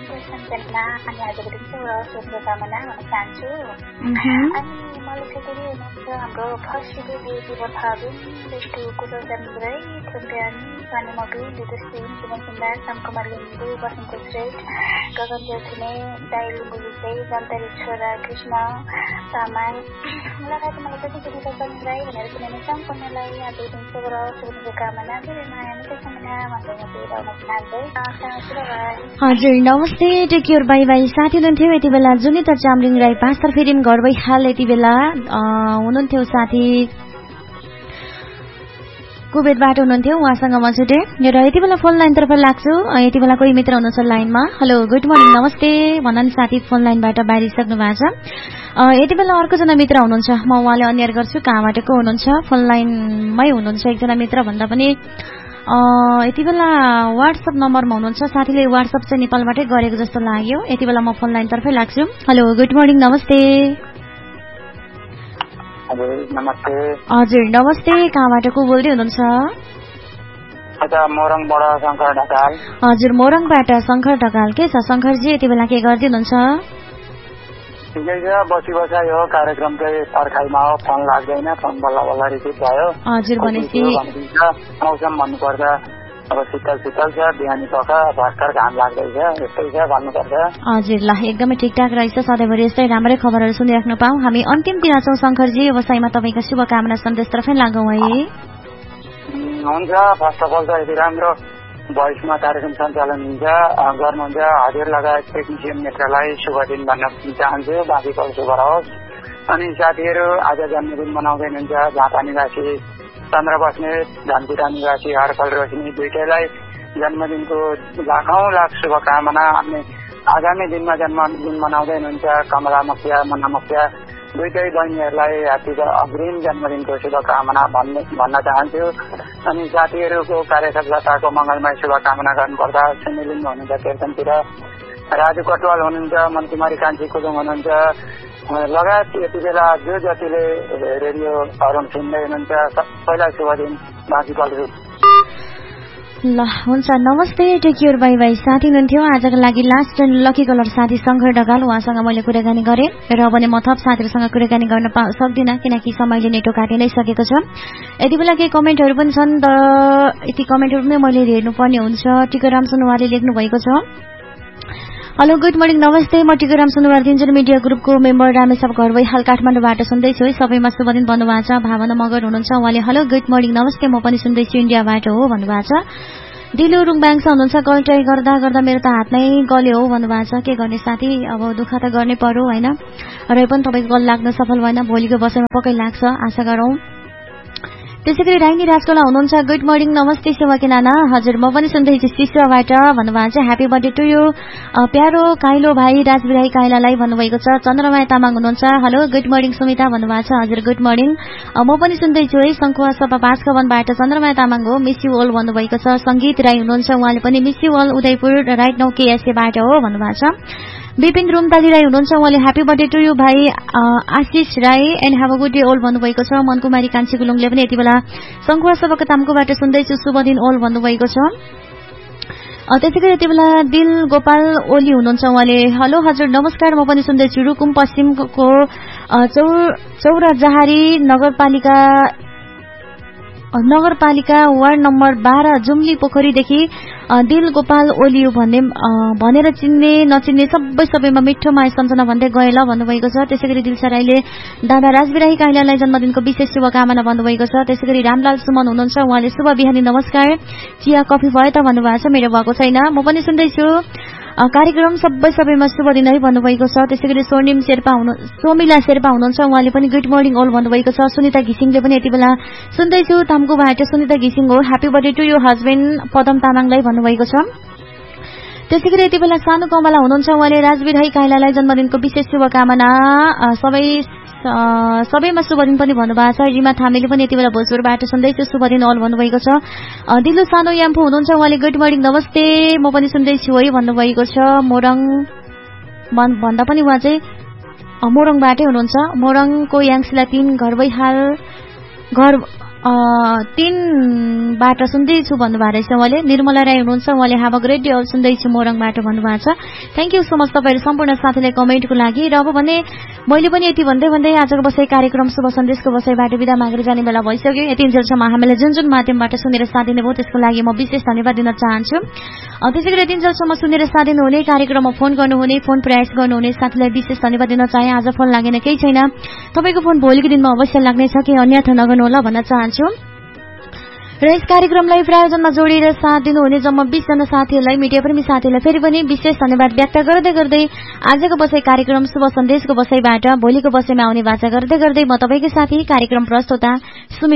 सम्झना अनि आजको दिन चाहिँ शुभकामना भन्न चाहन्छु। अनि मलाई चाहिँ फेरि हुनुहुन्छ हाम्रो फर्स्ट दिवस विष्णु कुशल चन्द्रै थुम्प्यानी स्वानी मगु विदुश्री जीवन सुन्दर समकुमार लिम्बू बसन्त श्रेष्ठ गगन देउथुने दाई लिम्बू विजय जन्तरी छोरा कृष्ण तामाङ लगायत मलाई जति जति चन्द्रै भनेर चिनाउने सम्पूर्णलाई आजको दिन शुभकामना फेरि नयाँ निकै सम्झना भन्दै म दिइरहन चाहन्छु। हजुर नमस्ते टेक केयर बाई बाई। साथी हुनुहुन्थ्यो यति बेला जुनिता चामलिङ राई पास्तर फेरिम घर हाल यति बेला हुनुहुन्थ्यो साथी कुबेतबाट हुनुहुन्थ्यो, उहाँसँग म छुटेँ र यति बेला फोन लाइनतर्फ लाग्छु। यति बेला कोही मित्र हुनुहुन्छ लाइनमा। हेलो गुड मर्निङ नमस्ते भन्न नि साथी फोन लाइनबाट बाहिरिसक्नु भएको छ। यति बेला अर्कोजना मित्र हुनुहुन्छ, म उहाँले अन्यर गर्छु कहाँबाट को हुनुहुन्छ। फोन लाइनमै हुनुहुन्छ एकजना मित्र भन्दा पनि यति बेला वाट्सएप नम्बरमा हुनुहुन्छ। साथीले वाट्सएप चाहिँ नेपालबाटै गरेको जस्तो लाग्यो। यति बेला म फोन लाइनतर्फै लाग्छु। हेलो गुड मर्निङ नमस्ते। हजुर नमस्ते कहाँबाट को बोल्दै हुनुहुन्छ? हजुर मोरङबाट शङ्कर ढकाल। के छ शङ्करजी यति बेला के गर्दै हुनुहुन्छ? ठिकै छ, बसी बसा यो कार्यक्रम चाहिँ पर्खाइमा हो, फोन लाग्दैन, फोन बल्ल बल्ल रिसिभ भयो। हजुर भनेपछि मौसम भन्नुपर्दा अब शीतल शीतल छ, बिहानी पख भर्खर घाम लाग्दैछ, यस्तै छ भन्नुपर्छ। हजुर ल एकदमै ठिकठाक रहेछ, सधैँभरि यस्तै राम्रै खबरहरू सुनिराख्नु पाऊँ। हामी अन्तिमतिर छौँ शङ्करजी, व्यवसायमा तपाईँको शुभकामना सन्देशतर्फै लागौँ है। हुन्छ, फर्स्ट अफ अल त यति राम्रो भोइसमा कार्यक्रम सञ्चालन गर्नुहुन्छ हजुर लगायत टेक्निसियन मित्रलाई शुभ दिन भन्न चाहन्छु, बाँकीको शुभ रहोस्। अनि साथीहरू आज जन्मदिन मनाउँदै हुनुहुन्छ झापा निवासी चन्द्र बस्नेत, धनकुटा निवासी हरफल रोशनी दुईटैलाई जन्मदिनको लाखौं लाख शुभकामना। अनि आगामी दिनमा जन्मदिन मनाउँदै हुनुहुन्छ कमला मुखिया, मना मुखिया दुईटै बहिनीहरूलाई अग्रिम जन्मदिनको शुभकामना भन्न चाहन्छु। अनि साथीहरूको कार्यसफलताको मङ्गलमय शुभकामना गर्नुपर्दा सुनिलिङ हुनुहुन्छ कीर्तनतिर, राजु कटवाल हुनुहुन्छ, मनकुमारी कान्छी कुलुङ हुनुहुन्छ लगायत यति बेला जो जतिले रेडियो अरुण सुन्दै हुनुहुन्छ सबैलाई शुभ दिन। बाँकी कलहरू ल हुन्छ नमस्ते टेक केयर बाई बाई। साथी हुनुहुन्थ्यो आजको लागि लास्ट एन्ड लकी कलर साथी शङ्कर ढकाल, उहाँसँग मैले कुराकानी गरेँ र पनि म थप साथीहरूसँग कुराकानी गर्न सक्दिनँ किनकि समयले नेटो काटि नै सकेको छ। यति बेला केही कमेन्टहरू पनि छन् तर यति कमेन्टहरू पनि मैले हेर्नुपर्ने हुन्छ। टिकाराम सुनवारले लेख्नु भएको छ, हेलो गुड मर्निङ नमस्ते, म टिकाराम सुनवार दिन्जन मिडिया ग्रुपको मेम्बर रामेशप घर हाल काठमाडौँबाट सुन्दैछु है, सबैमा शुभ दिन भन्नुभएको छ। भावना मगर हुनुहुन्छ, उहाँले हेलो गुड मर्निङ नमस्ते, म पनि सुन्दैछु इन्डियाबाट हो भन्नुभएको छ। दिलु रुङबाङ हुनुहुन्छ, कल ट्राई गर्दा गर्दा मेरो त हात नै गल्यो हो भन्नुभएको छ। के गर्ने साथी, अब दुःख त गर्नै पर्यो होइन, र पनि तपाईँको कल लाग्न सफल भएन, भोलिको बसाइमा पक्कै लाग्छ आशा गरौँ। त्यसै गरी राइनी राजकोला हुनुहुन्छ, गुड मर्निङ नमस्ते सेवाकी नाना। हजुर म पनि सुन्दैछु शिष्यबाट भन्नुभएको छ, ह्यापी बर्थडे टु यु प्यारो काइलो भाइ राजबिराई काइलालाई भन्नुभएको छ। चन्द्रमाया तामाङ हुनुहुन्छ, हेलो गुड मर्निङ सुमिता भन्नुभएको छ। हजुर गुड मर्निङ, म पनि सुन्दैछु है, शङ्खुवा सभा 5 कवनबाट चन्द्रमाया तामाङ हो, मिस यु अल भन्नुभएको छ। सङ्गीत राई हुनुहुन्छ, उहाँले पनि miss you all Udaipur right now केएसएबाट हो भन्नुभएको छ। विपिन रुमताली राई हुनुहुन्छ, उहाँले ह्यापी बर्थडे टु यु भाइ आशिष Rai and have a good day ओल भन्नुभएको छ। मनकुमारी कान्छी गुलुङले पनि यति बेला शङ्खुवा सभाको तामकोबाट सुन्दैछु शुभ दिन ओल भन्नुभएको छ। त्यसै गरी यति बेला दिल गोपाल ओली हुनुहुन्छ, उहाँले हेलो हजुर नमस्कार, म पनि सुन्दैछु रुकुम पश्चिमको चौराजहारी नगरपालिका वार्ड नम्बर 12 जुम्ली पोखरीदेखि दिल गोपाल ओलियो भनेर चिन्ने नचिन्ने सबैमा मिठो माया सम्झना भन्दै गए ल भन्नुभएको छ। त्यसै गरी दिलसा राईले दादा राजबिराही काइलालाई जन्मदिनको विशेष शुभकामना भन्नुभएको छ। त्यसै गरी रामलाल सुमन हुनुहुन्छ, उहाँले शुभ बिहानी नमस्कार, चिया कफी भयो त भन्नुभएको छ, मेरो भएको छैन, म पनि सुन्दैछु कार्यक्रम सबैमा शुभ दिन है भन्नुभएको छ। त्यसै गरी सोमिला शेर्पा हुनुहुन्छ, उहाँले पनि गुड मर्निङ ओल भन्नुभएको छ। सुनिता घिसिङले पनि यति बेला सुन्दैछु तामकोबाट सुनिता घिसिङ हो, ह्यापी बर्थडे टु यो हस्बेन्ड पदम तामाङलाई भन्नुभएको छ। त्यसै गरी यति बेला सानो कमला हुनुहुन्छ, उहाँले राजबिराही काइलालाई जन्मदिनको विशेष शुभकामना सबैमा शुभ दिन पनि भन्नुभएको छ। रिमा थामेले पनि यति बेला भोजपुरबाट सुन्दैछु शुभ दिन अल भन्नुभएको छ। दिलु सानो याम्फू हुनुहुन्छ, उहाँले गुड मर्निङ नमस्ते, म पनि सुन्दैछु है भन्नुभएको छ। मोरङ भन्दा पनि उहाँ चाहिँ मोरङबाटै हुनुहुन्छ, मोरङको याङसिला 3 घर 3बाट सुन्दैछु भन्नुभएको रहेछ उहाँले। निर्मला राई हुनुहुन्छ, उहाँले हाभ अ ग्रेट डे अल सुन्दैछु मोरङबाट भन्नुभएको छ। थ्याङ्क यू सो मच तपाईँहरू सम्पूर्ण साथीलाई कमेन्टको लागि। र अब भने मैले पनि यति भन्दै भन्दै आजको बसाइ कार्यक्रम शुभ सन्देशको बसाइबाट बिदा मागेर जाने बेला भइसक्यो। यतिन्जेलसम्म हामीलाई जुन माध्यमबाट सुनेर साथ दिनुभयो त्यसको लागि म विशेष धन्यवाद दिन चाहन्छु। त्यसै गरी यतिन्जेलसम्म सुनेर साथ दिनुहुने, कार्यक्रममा फोन गर्नुहुने, फोन प्रयास गर्नुहुने साथीलाई विशेष धन्यवाद दिन चाहे। आज फोन लागेन केही छैन, तपाईँको फोन भोलिको दिनमा अवश्य लाग्नेछ कि अन्यथा नगर्नु होला भन्न चाहन्छु। र यस कार्यक्रमलाई प्रायोजनमा जोडिएर साथ दिनुहुने जम्मा 20 जना साथीहरूलाई, मिडिया प्रेमी साथीहरूलाई फेरि पनि विशेष धन्यवाद व्यक्त गर्दै गर्दै आजको बसाइ कार्यक्रम शुभ सन्देशको बसाइबाट भोलिको बसाइमा आउने वाचा गर्दै गर्दै म तपाईँकै साथी कार्यक्रम प्रस्तोता